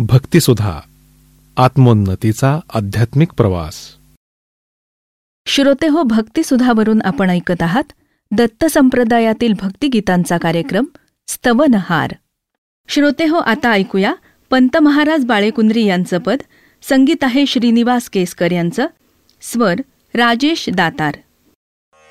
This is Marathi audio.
भक्तिसुधा, आत्मोन्नतीचा आध्यात्मिक प्रवास. श्रोतेहो, भक्तिसुधावरून आपण ऐकत आहात दत्त संप्रदायातील भक्तिगीतांचा कार्यक्रम स्तवनहार. श्रोतेहो, आता ऐकूया पंत महाराज बाळेकुंद्री यांचं पद. संगीत आहे श्रीनिवास केसकर यांचं. स्वर राजेश दातार.